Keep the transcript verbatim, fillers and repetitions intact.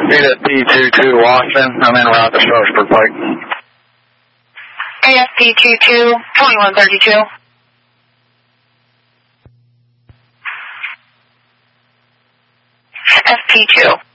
A S P two two Washington. I'm en route to Strasburg Pike. A S P two two, twenty-one thirty-two. S P two.